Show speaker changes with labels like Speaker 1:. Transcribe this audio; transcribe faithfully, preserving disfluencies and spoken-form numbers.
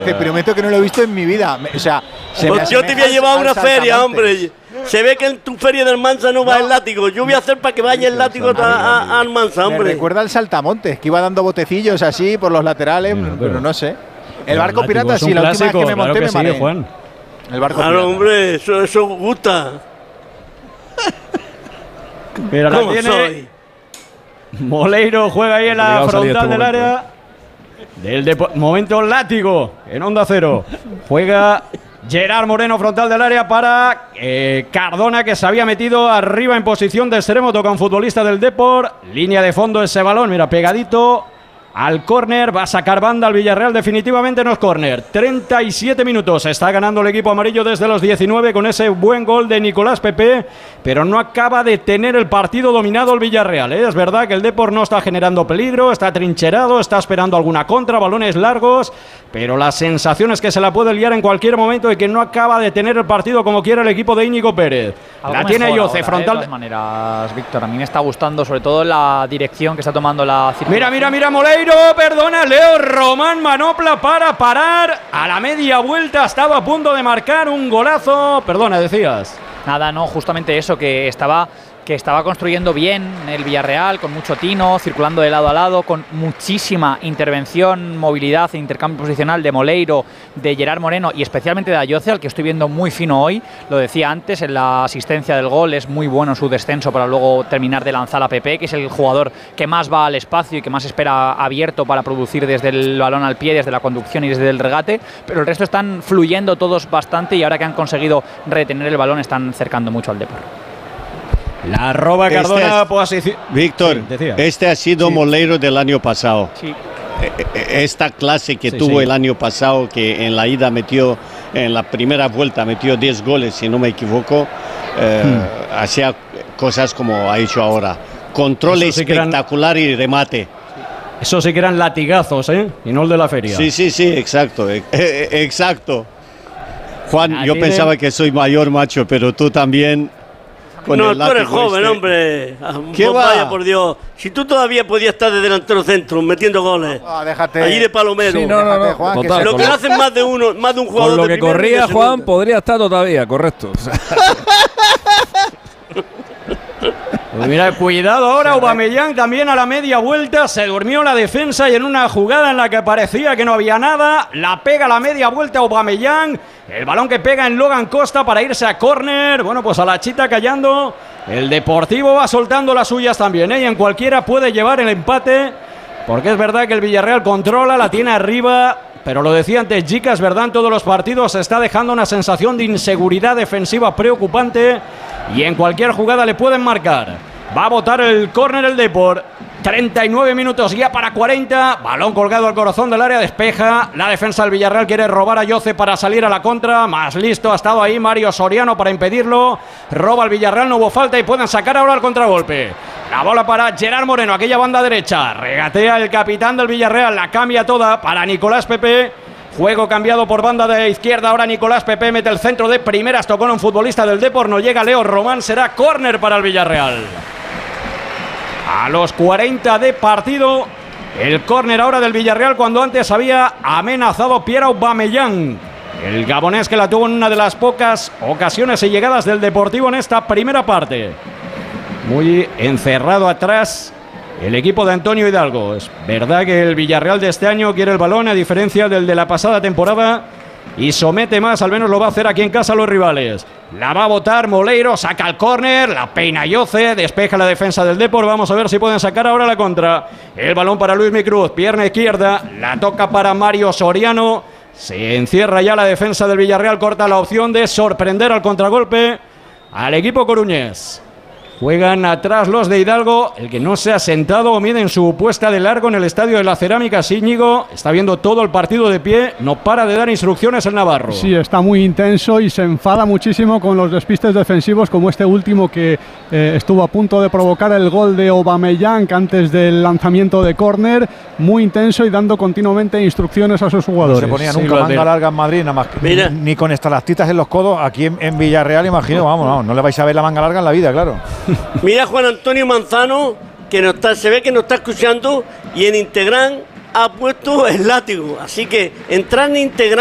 Speaker 1: Te prometo que no lo he visto en mi vida. O sea, se
Speaker 2: pues yo te voy a llevar a una feria, hombre. Se ve que en tu feria del Almansa no va no. el látigo. Yo voy a hacer para que vaya el látigo a, a, a Almansa, hombre.
Speaker 1: Me recuerda al saltamontes, que iba dando botecillos así por los laterales, no, pero, pero no sé. El barco pirata, sí, la última vez que me monté claro que me mareé. Sí, Juan.
Speaker 2: El barco claro, pirata. Hombre, eso, eso gusta.
Speaker 3: Mira, la tiene. Soy? Moleiro juega ahí en la frontal del área. Del momento látigo en Onda Cero. Juega Gerard Moreno, frontal del área para eh, Cardona, que se había metido arriba en posición de extremo. Toca un futbolista del Depor. Línea de fondo ese balón, mira, pegadito al córner. Va a sacar banda al Villarreal. Definitivamente no es córner. treinta y siete minutos. Está ganando el equipo amarillo desde los diecinueve con ese buen gol de Nicolás Pepe. Pero no acaba de tener el partido dominado el Villarreal, ¿eh? Es verdad que el Depor no está generando peligro. Está trincherado. Está esperando alguna contra. Balones largos. Pero la sensación es que se la puede liar en cualquier momento y que no acaba de tener el partido como quiere el equipo de Íñigo Pérez.
Speaker 4: Algo
Speaker 3: la tiene Yoce, frontal.
Speaker 4: De todas maneras, Víctor, a mí me está gustando sobre todo la dirección que está tomando la circulación.
Speaker 3: Mira, mira, mira, Moleiro, perdona, Leo Román manopla para parar. A la media vuelta estaba a punto de marcar un golazo. Perdona, decías.
Speaker 4: Nada, no, justamente eso, que estaba... que estaba construyendo bien el Villarreal, con mucho tino, circulando de lado a lado, con muchísima intervención, movilidad e intercambio posicional de Moleiro, de Gerard Moreno y especialmente de Ayoce, al que estoy viendo muy fino hoy. Lo decía antes, en la asistencia del gol es muy bueno su descenso para luego terminar de lanzar a Pepe, que es el jugador que más va al espacio y que más espera abierto para producir desde el balón al pie, desde la conducción y desde el regate, pero el resto están fluyendo todos bastante y ahora que han conseguido retener el balón están cercando mucho al Depor.
Speaker 3: La roba Cardona.
Speaker 5: Este es, Víctor, sí, este ha sido sí. Moleiro del año pasado. Sí. Esta clase que sí, tuvo sí. el año pasado, que en la ida metió, en la primera vuelta metió diez goles, si no me equivoco, eh, hmm. hacía cosas como ha hecho ahora. Control sí espectacular eran, y remate.
Speaker 3: Eso sí que eran latigazos, ¿eh? Y no el de la feria.
Speaker 5: Sí, sí, sí, exacto. Eh, eh, exacto. Juan, ah, yo tiene... pensaba que soy mayor, macho, pero tú también...
Speaker 2: Con no, tú eres joven, este. hombre. ¿Qué va? Vaya, por Dios. Si tú todavía podías estar de delantero centro metiendo goles.
Speaker 1: Ah, déjate.
Speaker 2: Allí de Palomero.
Speaker 6: Sí, no, no, no.
Speaker 2: Juan, Total, que lo que hacen más de uno, más de un jugador.
Speaker 6: Con lo
Speaker 2: de
Speaker 6: que corría Juan, podría estar todavía, correcto.
Speaker 3: Pues mira, cuidado ahora, Aubameyang también a la media vuelta, se durmió la defensa y en una jugada en la que parecía que no había nada, la pega a la media vuelta Aubameyang, el balón que pega en Logan Costa para irse a córner, bueno, pues a la chita callando, el Deportivo va soltando las suyas también, ¿eh? Y en cualquiera puede llevar el empate, porque es verdad que el Villarreal controla, la tiene arriba, pero lo decía antes Jica, es verdad, en todos los partidos se está dejando una sensación de inseguridad defensiva preocupante y en cualquier jugada le pueden marcar. Va a botar el córner el Depor. treinta y nueve minutos ya para cuarenta. Balón colgado al corazón del área, despeja. La defensa del Villarreal quiere robar a Yoce para salir a la contra. Más listo ha estado ahí Mario Soriano para impedirlo. Roba el Villarreal, no hubo falta y pueden sacar ahora el contragolpe. La bola para Gerard Moreno, aquella banda derecha. Regatea el capitán del Villarreal, la cambia toda para Nicolás Pepe. Juego cambiado por banda de izquierda. Ahora Nicolás Pepe mete el centro de primeras. Tocó en un futbolista del Depor. No llega Leo Román. Será córner para el Villarreal. A los cuarenta de partido. El córner ahora del Villarreal cuando antes había amenazado Pierre Aubameyang. El gabonés que la tuvo en una de las pocas ocasiones y llegadas del Deportivo en esta primera parte. Muy encerrado atrás el equipo de Antonio Hidalgo. Es verdad que el Villarreal de este año quiere el balón a diferencia del de la pasada temporada y somete más, al menos lo va a hacer aquí en casa a los rivales. La va a botar Moleiro, saca el córner, la peina Yoce, despeja la defensa del Depor. Vamos a ver si pueden sacar ahora la contra. El balón para Luismi Cruz, pierna izquierda, la toca para Mario Soriano. Se encierra ya la defensa del Villarreal, corta la opción de sorprender al contragolpe al equipo coruñés. Juegan atrás los de Hidalgo, el que no se ha sentado o mide en su puesta de largo en el Estadio de la Cerámica. Íñigo está viendo todo el partido de pie, no para de dar instrucciones el navarro.
Speaker 7: Sí, está muy intenso y se enfada muchísimo con los despistes defensivos como este último que eh, estuvo a punto de provocar el gol de Aubameyang antes del lanzamiento de córner. Muy intenso y dando continuamente instrucciones a sus jugadores.
Speaker 1: No se ponía nunca sí, manga de... larga en Madrid, nada más ni, ni con estalactitas en los codos. Aquí en, en Villarreal, imagino, vamos, no, no le vais a ver la manga larga en la vida, claro.
Speaker 2: Mira Juan Antonio Manzano, que no está, se ve que nos está escuchando, y en Integrán ha puesto el látigo. Así que entrar en integral